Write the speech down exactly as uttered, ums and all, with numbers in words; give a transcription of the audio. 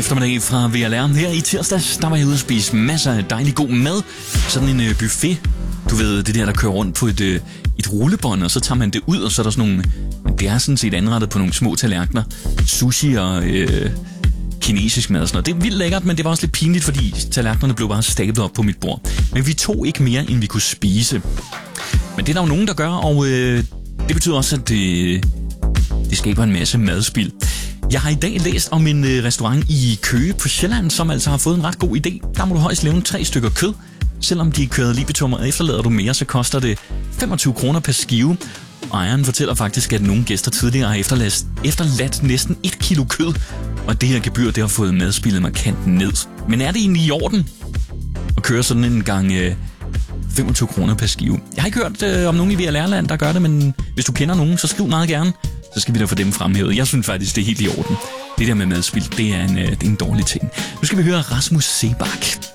eftermiddag fra V L R. Her i tirsdags, der var jeg ude at spise masser af dejlig god mad. Sådan en øh, buffet. Du ved, det der, der kører rundt på et, øh, et rullebånd, og så tager man det ud, og så er der sådan nogle... Det er sådan set anrettet på nogle små tallerkener. Sushi og øh, kinesisk mad og sådan noget. Det er vildt lækkert, men det var også lidt pinligt, fordi tallerkenerne blev bare stablet op på mit bord. Men vi tog ikke mere, end vi kunne spise. Men det er der jo nogen, der gør, og øh, det betyder også, at det, det skaber en masse madspild. Jeg har i dag læst om en øh, restaurant i Køge på Sjælland, som altså har fået en ret god idé. Der må du højst levne tre stykker kød. Selvom de er kørt libetummer, og efterlader du mere, så koster det femogtyve kroner per skive. Og ejeren fortæller faktisk, at nogle gæster tidligere har efterladt, efterladt næsten et kilo kød. Og det her gebyr, det har fået madspillet markant ned. Men er det egentlig i orden at køre sådan en gang øh, femogtyve kroner per skive? Jeg har ikke hørt øh, om nogen i V L R-land, der gør det, men hvis du kender nogen, så skriv meget gerne. Så skal vi da få dem fremhævet. Jeg synes faktisk, det er helt i orden. Det der med madspil, det er en, øh, det er en dårlig ting. Nu skal vi høre Rasmus Seebach.